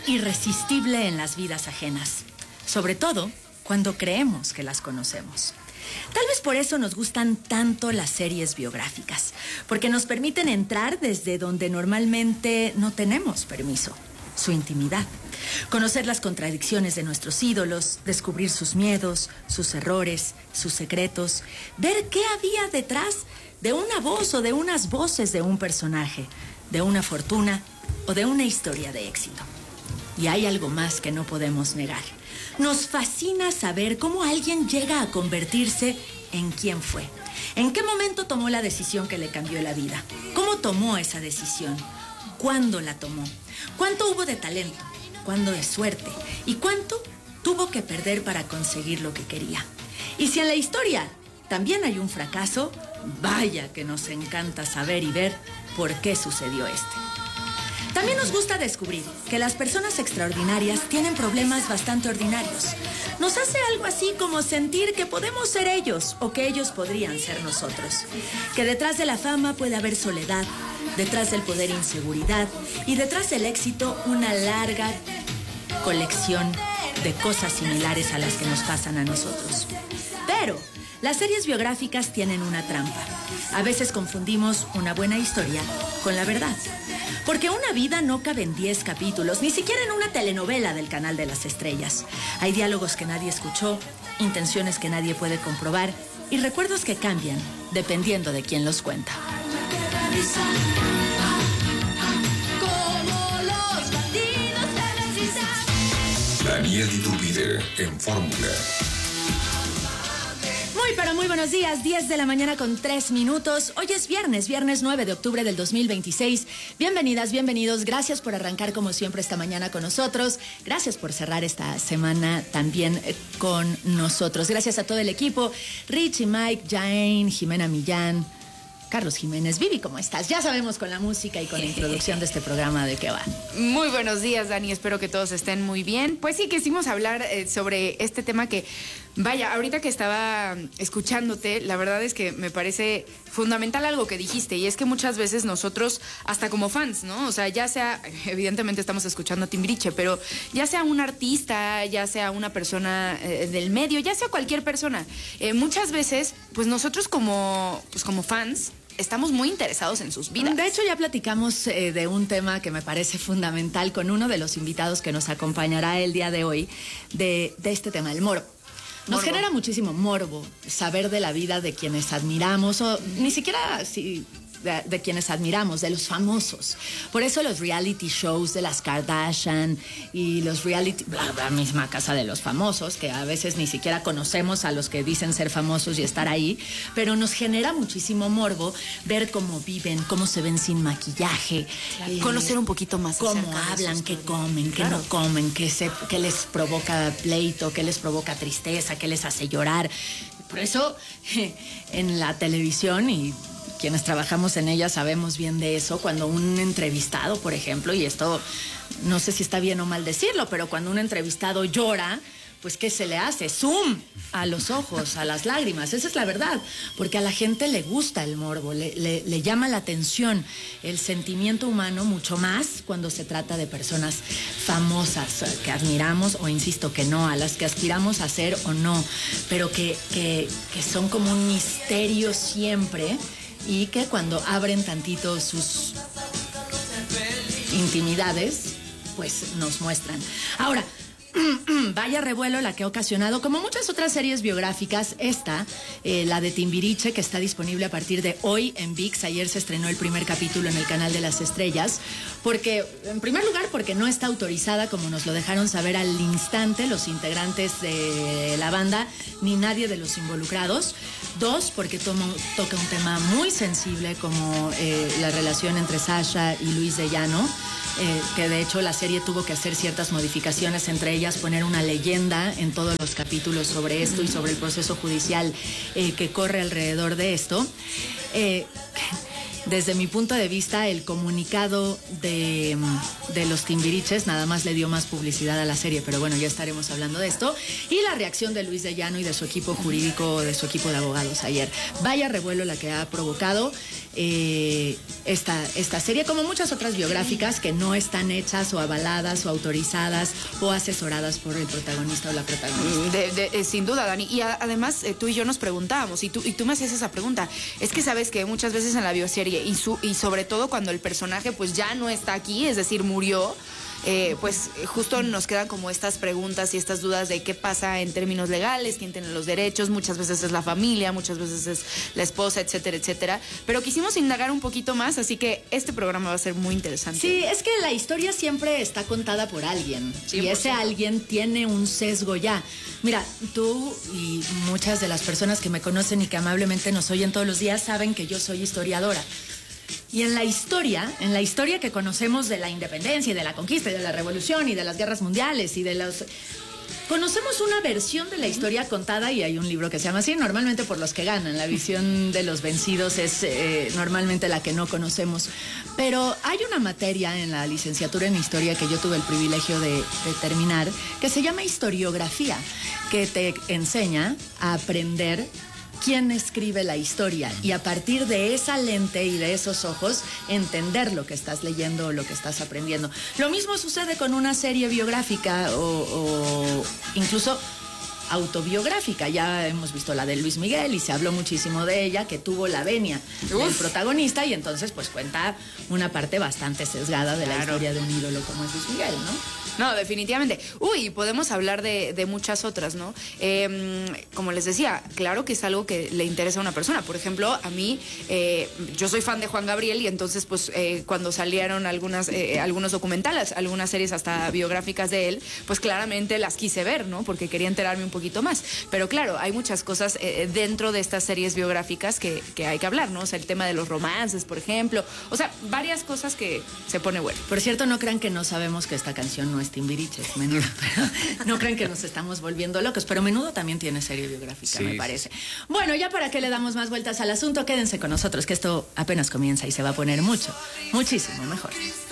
irresistible en las vidas ajenas, sobre todo cuando creemos que las conocemos. Tal vez por eso nos gustan tanto las series biográficas, porque nos permiten entrar desde donde normalmente no tenemos permiso, su intimidad. Conocer las contradicciones de nuestros ídolos, descubrir sus miedos, sus errores, sus secretos, ver qué había detrás de una voz o de unas voces de un personaje, de una fortuna o de una historia de éxito. Y hay algo más que no podemos negar. Nos fascina saber cómo alguien llega a convertirse en quien fue. ¿En qué momento tomó la decisión que le cambió la vida? ¿Cómo tomó esa decisión? ¿Cuándo la tomó? ¿Cuánto hubo de talento? ¿Cuándo de suerte? ¿Y cuánto tuvo que perder para conseguir lo que quería? Y si en la historia también hay un fracaso, vaya que nos encanta saber y ver por qué sucedió este. También nos gusta descubrir que las personas extraordinarias tienen problemas bastante ordinarios. Nos hace algo así como sentir que podemos ser ellos o que ellos podrían ser nosotros. Que detrás de la fama puede haber soledad, detrás del poder inseguridad y detrás del éxito una larga colección de cosas similares a las que nos pasan a nosotros. Pero las series biográficas tienen una trampa. A veces confundimos una buena historia con la verdad. Porque una vida no cabe en 10 capítulos, ni siquiera en una telenovela del Canal de las Estrellas. Hay diálogos que nadie escuchó, intenciones que nadie puede comprobar y recuerdos que cambian dependiendo de quién los cuenta. Daniel Iturbide en Fórmula. Pero muy buenos días, 10 de la mañana con 3 minutos. Hoy es viernes 9 de octubre del 2026. Bienvenidas, bienvenidos. Gracias por arrancar como siempre esta mañana con nosotros. Gracias por cerrar esta semana también con nosotros. Gracias a todo el equipo. Richie, Mike, Jane, Jimena Millán, Carlos Jiménez. Vivi, ¿cómo estás? Ya sabemos con la música y con la introducción de este programa de qué va. Muy buenos días, Dani. Espero que todos estén muy bien. Pues sí, quisimos hablar sobre este tema que, vaya, ahorita que estaba escuchándote, la verdad es que me parece fundamental algo que dijiste, y es que muchas veces nosotros, hasta como fans, ¿no? O sea, ya sea, evidentemente estamos escuchando a Timbiriche, pero ya sea un artista, ya sea una persona del medio, ya sea cualquier persona, muchas veces, pues nosotros como fans, estamos muy interesados en sus vidas. De hecho, ya platicamos de un tema que me parece fundamental con uno de los invitados que nos acompañará el día de hoy, de este tema, el morbo. Nos genera muchísimo morbo saber de la vida de quienes admiramos, o ni siquiera de quienes admiramos, de los famosos. Por eso los reality shows de las Kardashian y los reality, la misma casa de los famosos, que a veces ni siquiera conocemos a los que dicen ser famosos y estar ahí, pero nos genera muchísimo morbo ver cómo viven, cómo se ven sin maquillaje. Claro. Conocer un poquito más. Cómo hablan, qué comen, qué no comen, qué les provoca pleito, qué les provoca tristeza, qué les hace llorar. Por eso en la televisión, y quienes trabajamos en ella sabemos bien de eso, cuando un entrevistado, por ejemplo, y esto no sé si está bien o mal decirlo, pero cuando un entrevistado llora, pues ¿qué se le hace? Zoom a los ojos, a las lágrimas. Esa es la verdad, porque a la gente le gusta el morbo, le llama la atención el sentimiento humano, mucho más cuando se trata de personas famosas que admiramos, o insisto que no, a las que aspiramos a ser o no, pero que son como un misterio siempre, y que cuando abren tantito sus intimidades, pues nos muestran. Ahora, vaya revuelo la que ha ocasionado, como muchas otras series biográficas, esta, la de Timbiriche, que está disponible a partir de hoy en ViX. Ayer se estrenó el primer capítulo en el Canal de las Estrellas, porque, en primer lugar, porque no está autorizada, como nos lo dejaron saber al instante los integrantes de la banda, ni nadie de los involucrados. 2, porque toca un tema muy sensible como la relación entre Sasha y Luis de Llano, que de hecho la serie tuvo que hacer ciertas modificaciones, entre ellas poner una leyenda en todos los capítulos sobre esto y sobre el proceso judicial que corre alrededor de esto. Desde mi punto de vista, el comunicado de los Timbiriches nada más le dio más publicidad a la serie, pero bueno, ya estaremos hablando de esto. Y la reacción de Luis de Llano y de su equipo jurídico, de su equipo de abogados ayer. Vaya revuelo la que ha provocado. esta serie, como muchas otras biográficas que no están hechas o avaladas o autorizadas o asesoradas por el protagonista o la protagonista. Sin duda, Dani. Y además, tú y yo nos preguntábamos, y tú me hacías esa pregunta. Es que sabes que muchas veces en la bioserie, y sobre todo cuando el personaje pues ya no está aquí, es decir, murió, pues justo nos quedan como estas preguntas y estas dudas de qué pasa en términos legales, quién tiene los derechos, muchas veces es la familia, muchas veces es la esposa, etcétera, etcétera. Pero quisimos indagar un poquito más, así que este programa va a ser muy interesante. Sí, es que la historia siempre está contada por alguien 100%. Y ese alguien tiene un sesgo ya. Mira, tú y muchas de las personas que me conocen y que amablemente nos oyen todos los días saben que yo soy historiadora. Y en la historia que conocemos de la independencia y de la conquista y de la revolución y de las guerras mundiales y de los... Conocemos una versión de la historia contada, y hay un libro que se llama así, normalmente por los que ganan. La visión de los vencidos es normalmente la que no conocemos. Pero hay una materia en la licenciatura en historia que yo tuve el privilegio de terminar, que se llama historiografía, que te enseña a aprender quién escribe la historia y a partir de esa lente y de esos ojos entender lo que estás leyendo o lo que estás aprendiendo. Lo mismo sucede con una serie biográfica o incluso autobiográfica. Ya hemos visto la de Luis Miguel y se habló muchísimo de ella, que tuvo la venia del protagonista, y entonces pues cuenta una parte bastante sesgada de la historia de un ídolo como es Luis Miguel, ¿no? No, definitivamente. Uy, podemos hablar de muchas otras, ¿no? Como les decía, claro que es algo que le interesa a una persona. Por ejemplo, a mí, yo soy fan de Juan Gabriel, y entonces pues cuando salieron algunos documentales, algunas series hasta biográficas de él, pues claramente las quise ver, ¿no? Porque quería enterarme un poquito más. Pero claro, hay muchas cosas dentro de estas series biográficas que hay que hablar, ¿no? O sea, el tema de los romances, por ejemplo. O sea, varias cosas que se pone bueno. Por cierto, no crean que no sabemos que esta canción no es Timbiriche, Menudo. No crean que nos estamos volviendo locos, pero Menudo también tiene serie biográfica, sí, me parece. Sí. Bueno, ya para que le damos más vueltas al asunto, quédense con nosotros, que esto apenas comienza y se va a poner muchísimo mejor.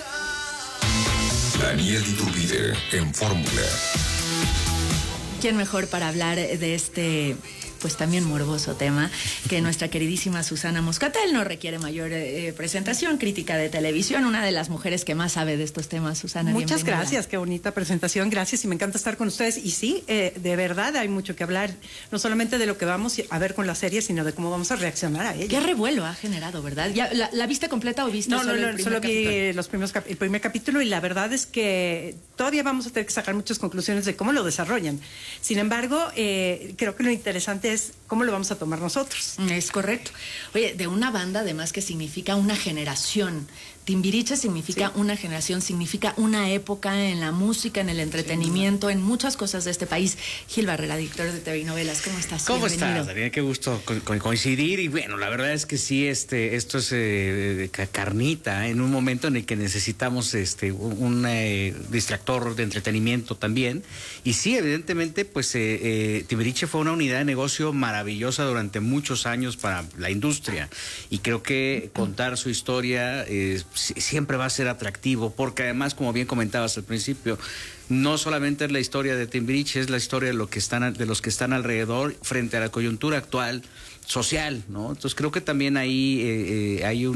Daniel Iturbide en Fórmula. ¿Quién mejor para hablar de este, pues también morboso tema, que nuestra queridísima Susana Moscatel? No requiere mayor presentación, crítica de televisión, una de las mujeres que más sabe de estos temas. Susana, muchas bienvenida. Gracias, qué bonita presentación, gracias, y me encanta estar con ustedes. Y sí, de verdad hay mucho que hablar, no solamente de lo que vamos a ver con la serie, sino de cómo vamos a reaccionar a ella. Qué revuelo ha generado, ¿verdad? ¿Ya la viste completa o viste solo vi el primer capítulo, y la verdad es que todavía vamos a tener que sacar muchas conclusiones de cómo lo desarrollan. Sin embargo, creo que lo interesante es cómo lo vamos a tomar nosotros. Es correcto. Oye, de una banda además que significa una generación. Timbiriche significa una generación, significa una época en la música, en el entretenimiento, en muchas cosas de este país. Gil Barrera, director de TV y Novelas, ¿cómo estás? ¿Cómo Bienvenido. estás, Daniel? Qué gusto coincidir. Y bueno, la verdad es que sí, esto es carnita, en un momento en el que necesitamos un distractor de entretenimiento también. Y sí, evidentemente, pues Timbiriche fue una unidad de negocio maravillosa durante muchos años para la industria. Y creo que contar su historia siempre va a ser atractivo, porque además, como bien comentabas al principio, no solamente es la historia de Timbiriche, es la historia de los que están alrededor frente a la coyuntura actual social, ¿no? Entonces creo que también ahí hay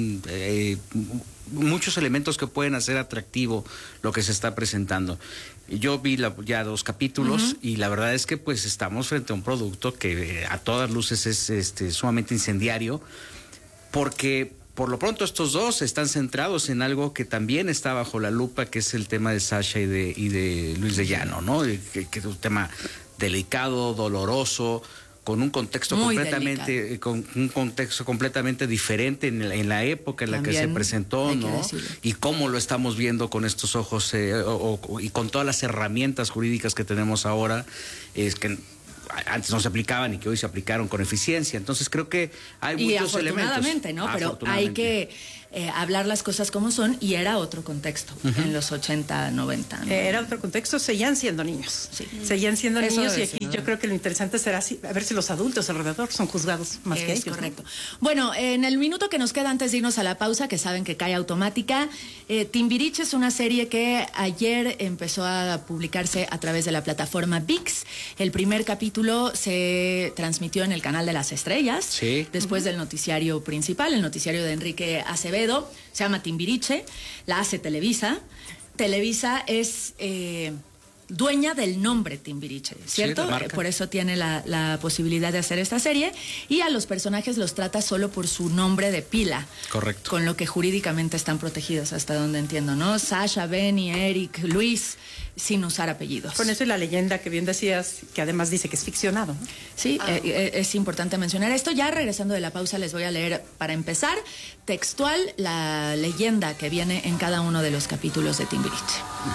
muchos elementos que pueden hacer atractivo lo que se está presentando. Yo vi ya 2 capítulos y la verdad es que pues estamos frente a un producto que a todas luces es sumamente incendiario, porque por lo pronto estos dos están centrados en algo que también está bajo la lupa, que es el tema de Sasha y de Luis de Llano, ¿no? Que es un tema delicado, doloroso, con un contexto completamente diferente en la época en la también que se presentó, ¿no? Y cómo lo estamos viendo con estos ojos y con todas las herramientas jurídicas que tenemos ahora, es que antes no se aplicaban y que hoy se aplicaron con eficiencia. Entonces creo que hay muchos elementos. ¿no? Pero hay que hablar las cosas como son, y era otro contexto en los 80, 90. ¿no? Era otro contexto, seguían siendo niños. Sí. Seguían siendo Eso niños, y es, aquí ¿no? yo creo que lo interesante será a ver si los adultos alrededor son juzgados más que Es ellos. correcto. ¿no? Bueno, en el minuto que nos queda antes de irnos a la pausa, que saben que cae automática, Timbiriche es una serie que ayer empezó a publicarse a través de la plataforma ViX. El primer capítulo se transmitió en el canal de las estrellas, Sí. después del noticiario principal, el noticiario de Enrique Acevedo. Se llama Timbiriche, la hace Televisa. Televisa es dueña del nombre Timbiriche, ¿cierto? Sí, la marca. Por eso tiene la posibilidad de hacer esta serie, y a los personajes los trata solo por su nombre de pila. Correcto. Con lo que jurídicamente están protegidos, hasta donde entiendo, ¿no? Sasha, Benny, Eric, Luis, sin usar apellidos. Con eso y la leyenda que bien decías, que además dice que es ficcionado, ¿no? Sí, es importante mencionar esto. Ya regresando de la pausa les voy a leer, para empezar, textual, la leyenda que viene en cada uno de los capítulos de Timbiriche.